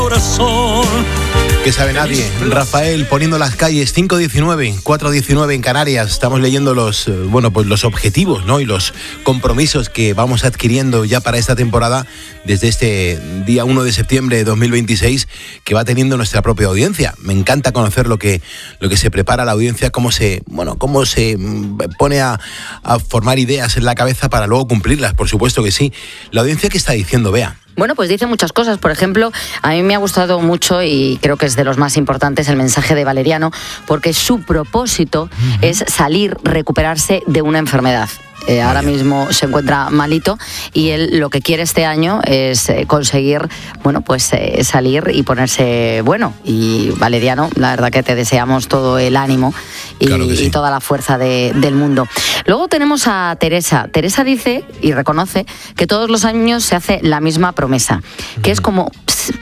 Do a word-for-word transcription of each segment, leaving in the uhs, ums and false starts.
Que sabe nadie. Rafael poniendo las calles, cinco diecinueve, cuatro diecinueve en Canarias. Estamos leyendo los, bueno, pues los objetivos, ¿no? Y los compromisos que vamos adquiriendo ya para esta temporada desde este día uno de septiembre de dos mil veintiséis, que va teniendo nuestra propia audiencia. Me encanta conocer lo que, lo que se prepara la audiencia, cómo se, bueno, cómo se pone a, a formar ideas en la cabeza para luego cumplirlas, por supuesto que sí. La audiencia, ¿qué está diciendo, Bea? Bueno, pues dice muchas cosas. Por ejemplo, a mí me ha gustado mucho y creo que es de los más importantes el mensaje de Valeriano, porque su propósito uh-huh. es salir, recuperarse de una enfermedad. Eh, ahora mismo se encuentra malito y él lo que quiere este año es eh, conseguir, bueno, pues eh, salir y ponerse bueno. Y Valeriano, la verdad que te deseamos todo el ánimo y, claro que sí. y toda la fuerza de, del mundo. Luego tenemos a Teresa. Teresa dice y reconoce que todos los años se hace la misma promesa, que es como pss,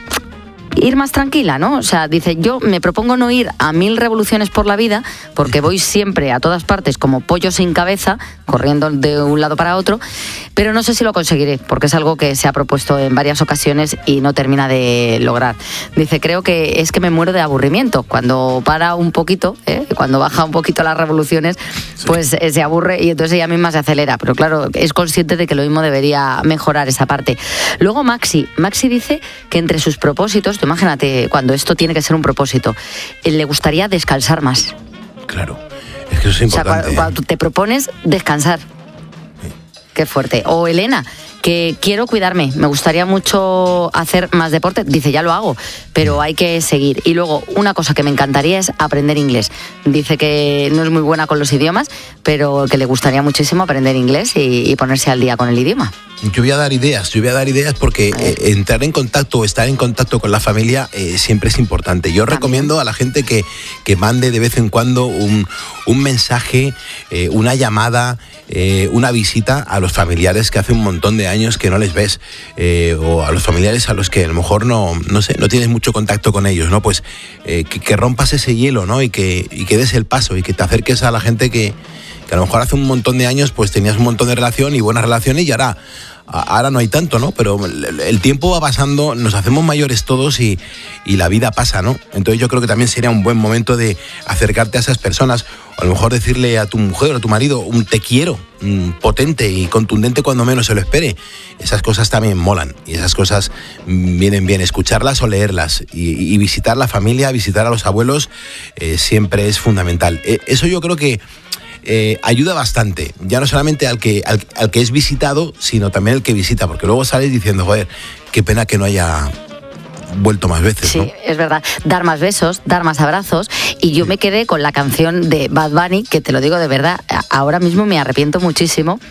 ir más tranquila, ¿no? O sea, dice, yo me propongo no ir a mil revoluciones por la vida porque voy siempre a todas partes como pollo sin cabeza, corriendo de un lado para otro, pero no sé si lo conseguiré porque es algo que se ha propuesto en varias ocasiones y no termina de lograr. Dice, creo que es que me muero de aburrimiento. Cuando para un poquito, ¿eh? cuando baja un poquito las revoluciones, sí. pues eh, se aburre y entonces ella misma se acelera. Pero claro, es consciente de que lo mismo debería mejorar esa parte. Luego Maxi. Maxi dice que entre sus propósitos, tú imagínate cuando esto tiene que ser un propósito, le gustaría descansar más. Claro, es que eso es importante. O sea, cuando, cuando te propones descansar. Sí. Qué fuerte. O Elena, que quiero cuidarme, me gustaría mucho hacer más deporte. Dice, ya lo hago, pero hay que seguir. Y luego, una cosa que me encantaría es aprender inglés. Dice que no es muy buena con los idiomas, pero que le gustaría muchísimo aprender inglés y, y ponerse al día con el idioma. Yo voy a dar ideas, yo voy a dar ideas porque eh, entrar en contacto o estar en contacto con la familia eh, siempre es importante. Yo También. recomiendo a la gente que, que mande de vez en cuando un, un mensaje, eh, una llamada, eh, una visita a los familiares que hace un montón de años que no les ves, eh, o a los familiares a los que a lo mejor no, no sé, no tienes mucho contacto con ellos, ¿no? Pues eh, que, que rompas ese hielo, ¿no? Y que, y que des el paso y que te acerques a la gente que, que a lo mejor hace un montón de años pues tenías un montón de relación y buenas relaciones y ahora Ahora no hay tanto, ¿no? Pero el tiempo va pasando, nos hacemos mayores todos y, y la vida pasa, ¿no? Entonces yo creo que también sería un buen momento de acercarte a esas personas, o a lo mejor decirle a tu mujer o a tu marido un te quiero, un potente y contundente cuando menos se lo espere. Esas cosas también molan y esas cosas vienen bien, escucharlas o leerlas. Y, y visitar la familia, visitar a los abuelos, eh, siempre es fundamental. Eh, eso yo creo que Eh, ayuda bastante, ya no solamente al que, al, al que es visitado, sino también al que visita, porque luego sales diciendo, joder, qué pena que no haya vuelto más veces, ¿no? Sí, es verdad. Dar más besos, dar más abrazos. Y yo me quedé con la canción de Bad Bunny, que te lo digo de verdad, ahora mismo me arrepiento muchísimo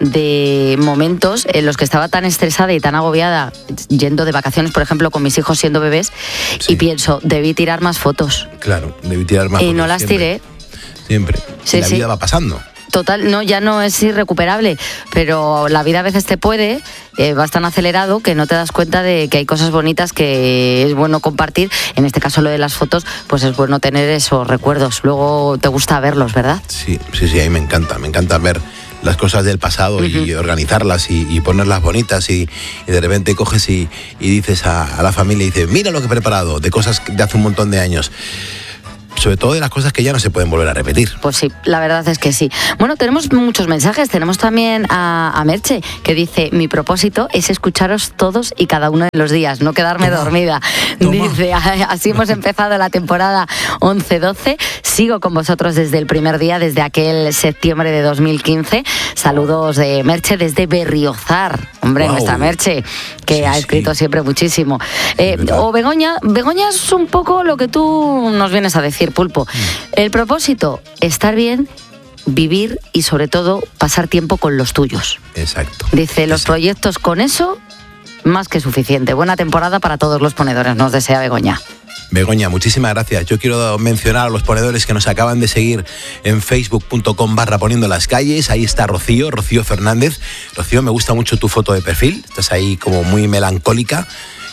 de momentos en los que estaba tan estresada y tan agobiada yendo de vacaciones, por ejemplo, con mis hijos siendo bebés, sí. y pienso, debí tirar más fotos. Claro, debí tirar más y fotos. Y no las siempre. tiré. Siempre. Sí, y la sí. vida va pasando. Total, no, ya no es irrecuperable, pero la vida a veces te puede, eh, vas tan acelerado que no te das cuenta de que hay cosas bonitas que es bueno compartir. En este caso lo de las fotos, pues es bueno tener esos recuerdos. Luego te gusta verlos, ¿verdad? Sí, sí, sí, a mí me encanta, me encanta ver las cosas del pasado uh-huh. y organizarlas y, y ponerlas bonitas y, y de repente coges y, y dices a, a la familia y dices, mira lo que he preparado, de cosas de hace un montón de años. Sobre todo de las cosas que ya no se pueden volver a repetir. Pues sí, la verdad es que sí. Bueno, tenemos muchos mensajes. Tenemos también a, a Merche, que dice, mi propósito es escucharos todos y cada uno de los días, no quedarme toma, dormida. Toma. Dice, así hemos empezado la temporada once doce. Sigo con vosotros desde el primer día, desde aquel septiembre de dos mil quince. Saludos de Merche desde Berriozar. Hombre, wow. nuestra Merche, que sí, ha escrito sí. siempre muchísimo. Eh, o Begoña, Begoña es un poco lo que tú nos vienes a decir, Pulpo. El propósito, estar bien, vivir y sobre todo pasar tiempo con los tuyos. Exacto. Dice, los Exacto. proyectos con eso, más que suficiente. Buena temporada para todos los ponedores, nos desea Begoña. Begoña, muchísimas gracias. Yo quiero mencionar a los ponedores que nos acaban de seguir en facebook punto com barra poniendo las calles. Ahí está Rocío, Rocío Fernández. Rocío, me gusta mucho tu foto de perfil. Estás ahí como muy melancólica.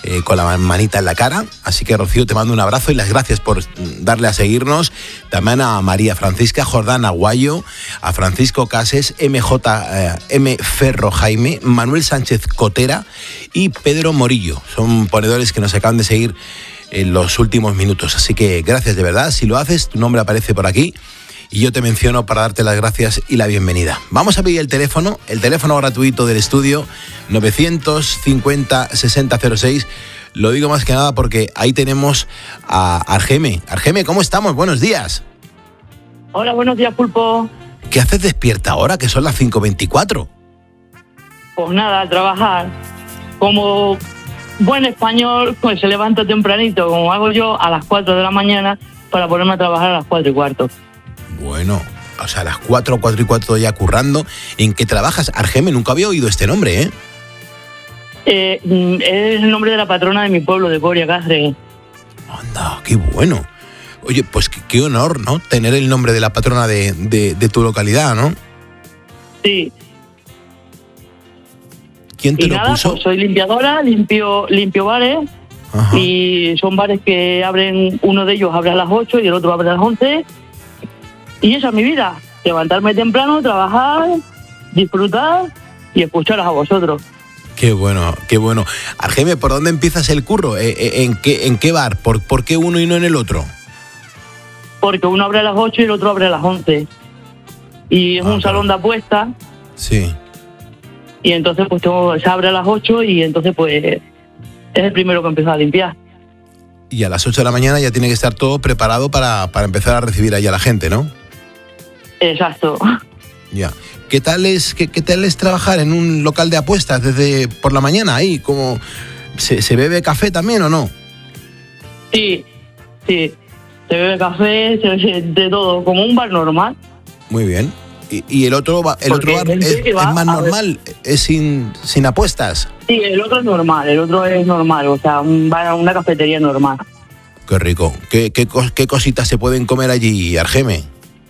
eh, con la manita en la cara. Así que, Rocío, te mando un abrazo y las gracias por darle a seguirnos. También a María Francisca Jordán Aguayo, a Francisco Cases, M J eh, M Ferro Jaime, Manuel Sánchez Cotera y Pedro Morillo. Son ponedores que nos acaban de seguir en los últimos minutos. Así que gracias de verdad. Si lo haces, tu nombre aparece por aquí y yo te menciono para darte las gracias y la bienvenida. Vamos a pedir el teléfono, el teléfono gratuito del estudio, novecientos cincuenta sesenta cero seis. Lo digo más que nada porque ahí tenemos a Argeme. Argeme, ¿cómo estamos? Buenos días. Hola, buenos días, Pulpo. ¿Qué haces despierta ahora, que son las cinco veinticuatro? Pues nada, a trabajar. Como buen español, pues se levanta tempranito, como hago yo, a las cuatro de la mañana para ponerme a trabajar a las cuatro y cuarto. Bueno, o sea, a las cuatro, cuatro y cuarto ya currando. ¿En qué trabajas? Argeme, nunca había oído este nombre, ¿eh? Eh, es el nombre de la patrona de mi pueblo, de Coria Cáceres. Anda, qué bueno. Oye, pues qué, qué honor, ¿no? Tener el nombre de la patrona de, de, de tu localidad, ¿no? Sí. ¿Quién te y lo nada, puso? Pues soy limpiadora, limpio, limpio bares. Ajá. Y son bares que abren, uno de ellos abre a las ocho y el otro abre a las once. Y esa es mi vida, levantarme temprano, trabajar, disfrutar y escucharos a vosotros. Qué bueno, qué bueno. Argeme, ¿por dónde empiezas el curro? ¿En qué, en qué bar? ¿Por, ¿Por qué uno y no en el otro? Porque uno abre a las ocho y el otro abre a las once. Y es ah, un salón de apuestas. Sí. Y entonces pues tengo, se abre a las ocho y entonces pues es el primero que empieza a limpiar. Y a las ocho de la mañana ya tiene que estar todo preparado para, para empezar a recibir ahí a la gente, ¿no? Exacto. Ya. ¿Qué tal es qué, qué tal es trabajar en un local de apuestas desde por la mañana ahí? ¿Cómo se, se bebe café también o no? Sí, sí. Se bebe café, se bebe de todo, como un bar normal. Muy bien. ¿Y, y el otro, el otro bar es, es más normal? ¿Es sin, sin apuestas? Sí, el otro es normal, el otro es normal, o sea, un bar, una cafetería normal. Qué rico. ¿Qué, qué, qué cositas se pueden comer allí, Argeme?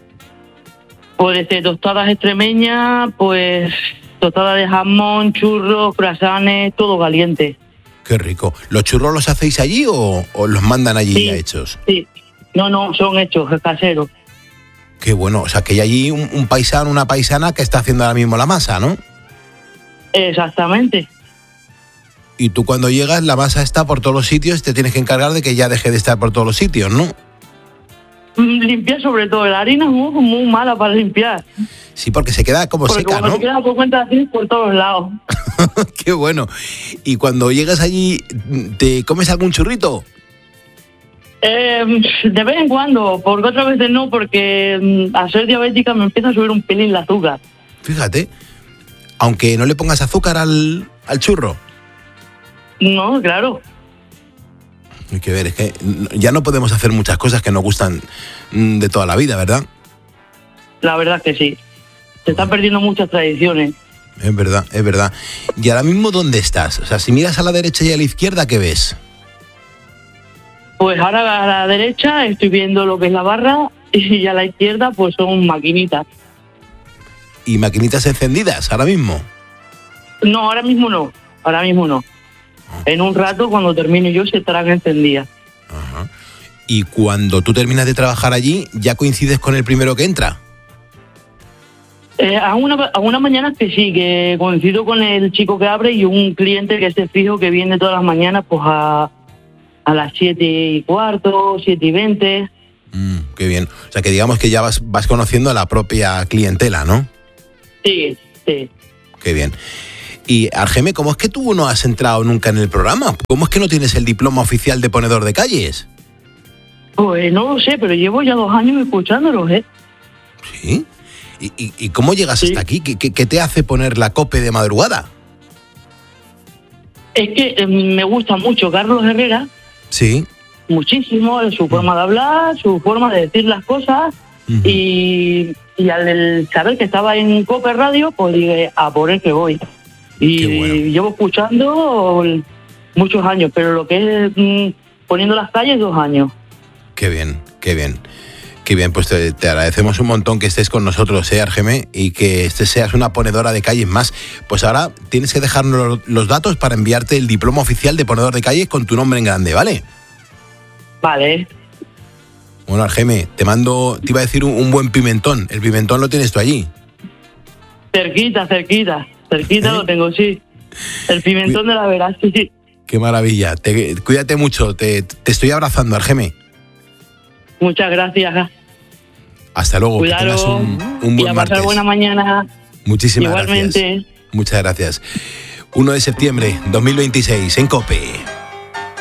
Pues este, tostadas extremeñas, pues tostadas de jamón, churros, croissants, todo caliente. Qué rico. ¿Los churros los hacéis allí o, o los mandan allí sí, ya hechos? Sí, no, no, son hechos, caseros. Qué bueno, o sea que hay allí un, un paisano, una paisana que está haciendo ahora mismo la masa, ¿no? Exactamente. Y tú cuando llegas la masa está por todos los sitios, te tienes que encargar de que ya deje de estar por todos los sitios, ¿no? Limpiar sobre todo, la harina es muy, muy mala para limpiar. Sí, porque se queda como porque seca, como ¿no? se queda por cuenta así por todos lados. Qué bueno. Y cuando llegas allí, ¿te comes algún churrito? Eh, de vez en cuando, porque otras veces no, porque al ser diabética me empieza a subir un pelín el azúcar. Fíjate, aunque no le pongas azúcar al, al churro. No, claro. Hay que ver, es que ya no podemos hacer muchas cosas que nos gustan de toda la vida, ¿verdad? La verdad es que sí. Se están perdiendo muchas tradiciones. Es verdad, es verdad. ¿Y ahora mismo dónde estás? O sea, si miras a la derecha y a la izquierda, ¿qué ves? Pues ahora a la derecha estoy viendo lo que es la barra y a la izquierda pues son maquinitas. ¿Y maquinitas encendidas ahora mismo? No, ahora mismo no. Ahora mismo no. En un rato, cuando termine yo, se estarán encendidas. Ajá. Y cuando tú terminas de trabajar allí, ¿ya coincides con el primero que entra? Eh, a, una, a una mañana que sí, que coincido con el chico que abre y un cliente que esté fijo que viene todas las mañanas pues a, a las siete y cuarto, siete y veinte. Mm, qué bien. O sea, que digamos que ya vas, vas conociendo a la propia clientela, ¿no? Sí, sí. Qué bien. Y Argeme, ¿cómo es que tú no has entrado nunca en el programa? ¿Cómo es que no tienes el diploma oficial de ponedor de calles? Pues no lo sé, pero llevo ya dos años escuchándolos, ¿eh? ¿Sí? ¿Y, y, y cómo llegas sí. hasta aquí? ¿Qué, qué, ¿Qué te hace poner la COPE de madrugada? Es que eh, me gusta mucho Carlos Herrera. Sí. Muchísimo, su forma de hablar, su forma de decir las cosas. Uh-huh. Y, y al saber que estaba en COPE Radio, pues dije, a por el que voy. Y bueno. Llevo escuchando muchos años, pero lo que es mmm, poniendo las calles, dos años. Qué bien, qué bien. Qué bien, pues te, te agradecemos un montón que estés con nosotros, eh, Argeme, y que este seas una ponedora de calles más. Pues ahora tienes que dejarnos los datos para enviarte el diploma oficial de ponedor de calles con tu nombre en grande, ¿vale? Vale. Bueno, Argeme, te mando, te iba a decir un, un buen pimentón. El pimentón lo tienes tú allí. Cerquita, cerquita. Cerquita ¿Eh? lo tengo, sí. El pimentón Cuí- de la Vera, sí. Qué maravilla. Te, cuídate mucho. Te, te estoy abrazando, Argeme. Muchas gracias. Hasta luego. Cuidado, que tengas un, un buen y a pasar martes. buena mañana. Muchísimas Igualmente. gracias. Muchas gracias. uno de septiembre dos mil veintiséis en COPE.